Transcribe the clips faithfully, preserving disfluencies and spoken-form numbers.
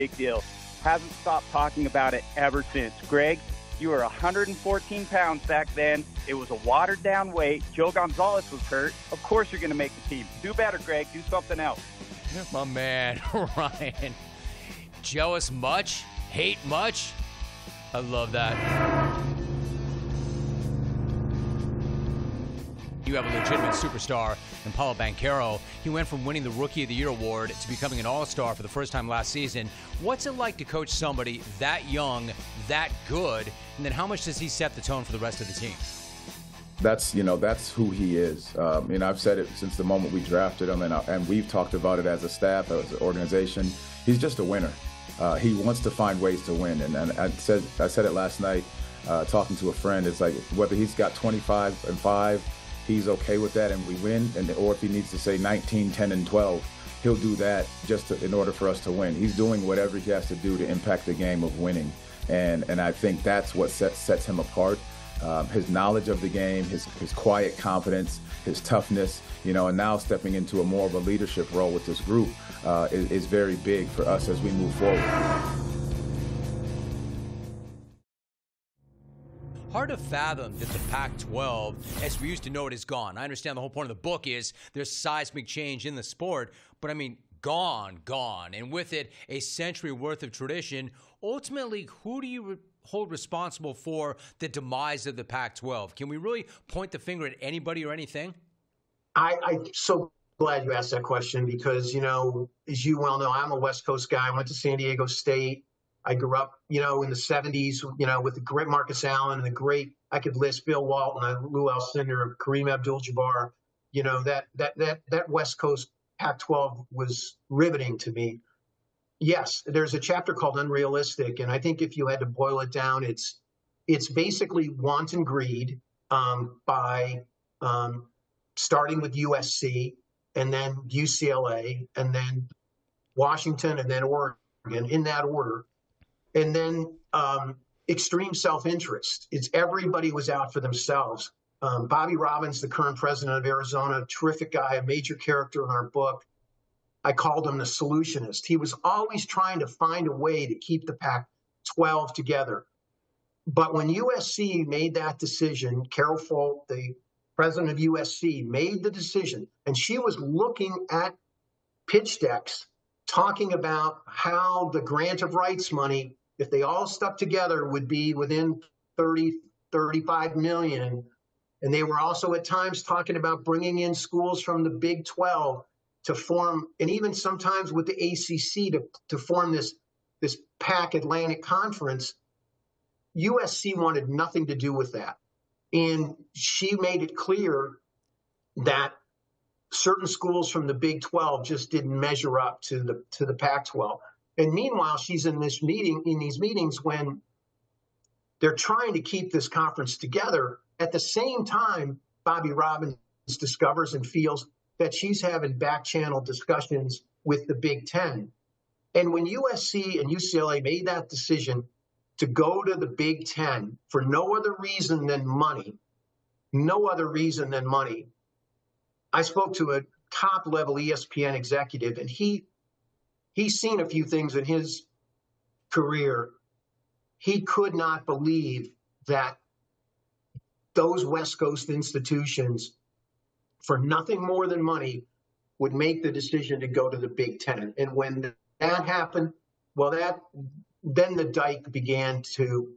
big deal. Hasn't stopped talking about it ever since. Greg, you were one hundred fourteen pounds back then. It was a watered-down weight. Joe Gonzalez was hurt. Of course you're going to make the team. Do better, Greg. Do something else. My man, Ryan. Jealous much? Hate much? I love that. You have a legitimate superstar in Paolo Banchero. He went from winning the Rookie of the Year award to becoming an all-star for the first time last season. What's it like to coach somebody that young, that good, and then how much does he set the tone for the rest of the team? That's, you know, that's who he is. Um, and I've said it since the moment we drafted him, and, and we've talked about it as a staff, as an organization. He's just a winner. Uh, he wants to find ways to win. And, and I said I said it last night uh, talking to a friend. It's like whether he's got twenty-five and five, he's okay with that and we win, and or if he needs to say nineteen, ten, and twelve, he'll do that just to, in order for us to win. He's doing whatever he has to do to impact the game of winning. And, and I think that's what sets, sets him apart. Um, his knowledge of the game, his, his quiet confidence, his toughness, you know, and now stepping into a more of a leadership role with this group uh, is, is very big for us as we move forward. Hard to fathom that the Pac twelve, as we used to know it, is gone. I understand the whole point of the book is there's seismic change in the sport, but I mean, gone, gone. And with it, a century worth of tradition. Ultimately, who do you re- hold responsible for the demise of the Pac twelve? Can we really point the finger at anybody or anything? I, I'm so glad you asked that question because, you know, as you well know, I'm a West Coast guy. I went to San Diego State. I grew up, you know, in the seventies, you know, with the great Marcus Allen and the great, I could list Bill Walton, Lou Alcindor, Kareem Abdul-Jabbar. You know, that that that that West Coast Pac twelve was riveting to me. Yes, there's a chapter called Unrealistic, and I think if you had to boil it down, it's it's basically wanton greed um, by um, starting with U S C and then U C L A and then Washington and then Oregon in that order. And then um, extreme self-interest. It's everybody was out for themselves. Um, Bobby Robbins, the current president of Arizona, terrific guy, a major character in our book. I called him the solutionist. He was always trying to find a way to keep the Pac twelve together. But when U S C made that decision, Carol Folt, the president of U S C, made the decision, and she was looking at pitch decks, talking about how the grant of rights money, if they all stuck together, would be within thirty, thirty-five million. And they were also at times talking about bringing in schools from the Big twelve to form, and even sometimes with the A C C to, to form this, this Pac Atlantic Conference. U S C wanted nothing to do with that. And she made it clear that certain schools from the Big twelve just didn't measure up to the to the Pac twelve. And meanwhile, she's in this meeting, in these meetings when they're trying to keep this conference together. At the same time, Bobby Robbins discovers and feels that she's having back channel discussions with the Big Ten. And when U S C and U C L A made that decision to go to the Big Ten for no other reason than money, no other reason than money, I spoke to a top-level E S P N executive, and he he's seen a few things in his career. He could not believe that those West Coast institutions, for nothing more than money, would make the decision to go to the Big Ten. And when that happened, well, that then the dike began to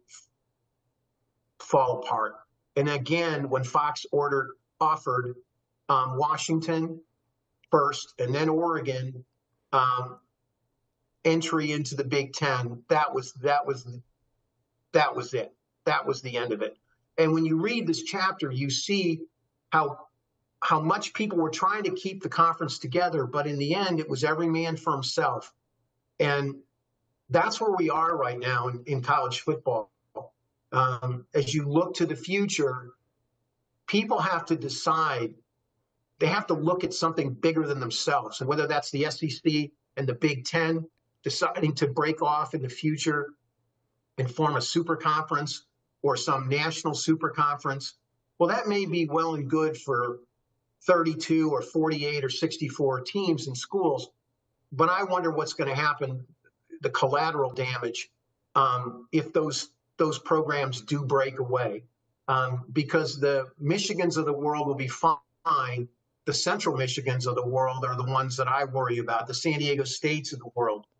fall apart. And again, when Fox ordered offered um, Washington first and then Oregon um, entry into the Big Ten, that was that was that was it. That was the end of it. And when you read this chapter, you see how how much people were trying to keep the conference together, but in the end, it was every man for himself. And that's where we are right now in, in college football. Um, as you look to the future, people have to decide. They have to look at something bigger than themselves. And whether that's the S E C and the Big Ten deciding to break off in the future and form a super conference or some national super conference, well, that may be well and good for thirty-two or forty-eight or sixty-four teams and schools. But I wonder what's going to happen the collateral damage um, if those those programs do break away, um, because the Michigans of the world will be fine. The Central Michigans of the world are the ones that I worry about. The San Diego States of the world.